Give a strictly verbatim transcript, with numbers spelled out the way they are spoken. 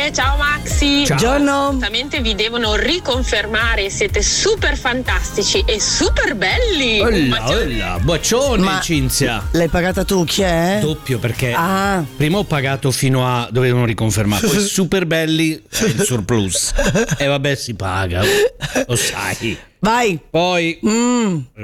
Fede, ciao Maxi. Ciao. Buongiorno. Assolutamente vi devono riconfermare, siete super fantastici e super belli. Un Olla, bacione. olla, bacione Ma- Cinzia. L'hai pagata tu? Chi è? Doppio perché Ah. prima ho pagato fino a dovevano riconfermare, poi super belli è il surplus. E vabbè si paga, lo sai. Vai. Poi Mm.